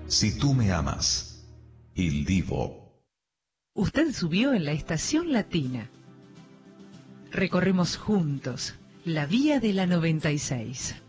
Si tú me amas. Il Divo. Usted subió en la estación latina. Recorremos juntos la vía de la 96.